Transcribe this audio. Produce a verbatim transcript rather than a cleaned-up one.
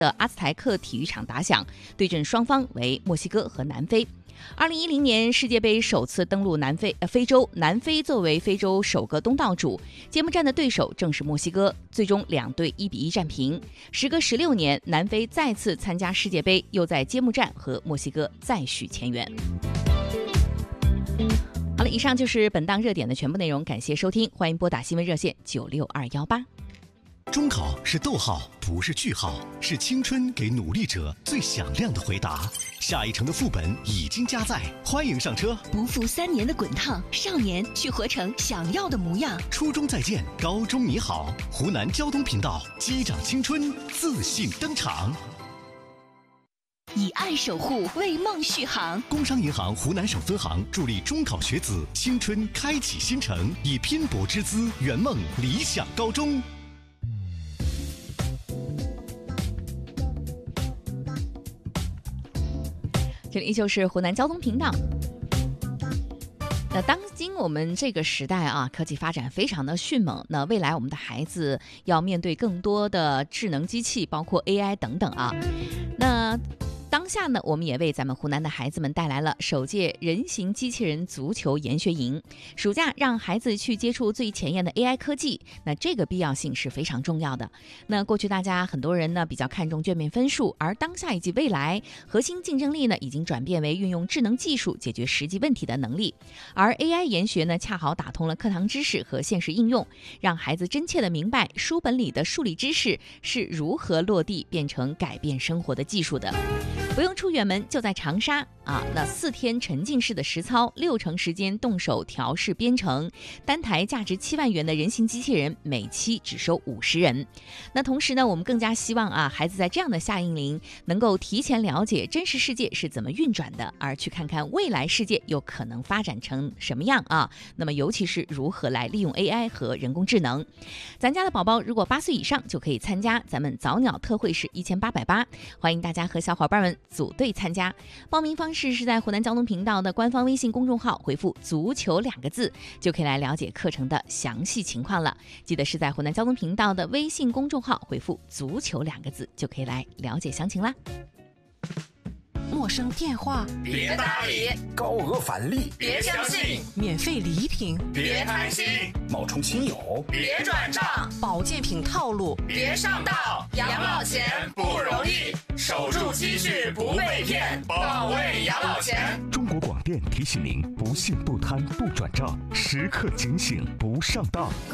的阿兹台克体育场打响，对阵双方为墨西哥和南非。二零一零年世界杯首次登陆南非呃非洲，南非作为非洲首个东道主，揭幕战的对手正是墨西哥，最终两队一比一战平。时隔十六年，南非再次参加世界杯，又在揭幕战和墨西哥再续前缘。好了，以上就是本档热点的全部内容，感谢收听，欢迎拨打新闻热线九六二一八。 中考是逗号，不是句号，是青春给努力者最响亮的回答。下一城的副本已经加载，欢迎上车。 不负三年的滚烫，少年去活成想要的模样。 初中再见，高中你好。湖南交通频道，击掌青春，自信登场。 以爱守护，为梦续航。 工商银行湖南省分行助力中考学子青春开启新程，以拼搏之姿圆梦理想高中。 这里依旧是湖南交通频道。那当今我们这个时代啊，科技发展非常的迅猛。那未来我们的孩子要面对更多的智能机器，包括 A I 等等啊。那当下呢，我们也为咱们湖南的孩子们带来了首届人形机器人足球研学营。暑假让孩子去接触最前沿的 A I 科技，那这个必要性是非常重要的。那过去大家很多人呢比较看重卷面分数，而当下以及未来核心竞争力呢已经转变为运用智能技术解决实际问题的能力。而 A I 研学呢恰好打通了课堂知识和现实应用，让孩子真切地明白书本里的数理知识是如何落地变成改变生活的技术的。不用出远门，就在长沙啊！那四天沉浸式的实操，六成时间动手调试编程，单台价值七万元的人形机器人，每期只收五十人。那同时呢，我们更加希望啊，孩子在这样的夏令营能够提前了解真实世界是怎么运转的，而去看看未来世界有可能发展成什么样啊。那么尤其是如何来利用 A I 和人工智能。咱家的宝宝如果八岁以上就可以参加，咱们早鸟特惠是一千八百八，欢迎大家和小伙伴们组队参加。报名方式是在湖南交通频道的官方微信公众号回复足球两个字，就可以来了解课程的详细情况了。记得是在湖南交通频道的微信公众号回复足球两个字，就可以来了解详情啦。 陌生电话别搭理， 高额返利别相信， 免费礼品别贪心， 冒充亲友别转账， 保健品套路别上当。养老钱不容易，守住积蓄不被骗，保卫养老钱。 中国广电提醒您：不信不贪不转账，时刻警醒不上当。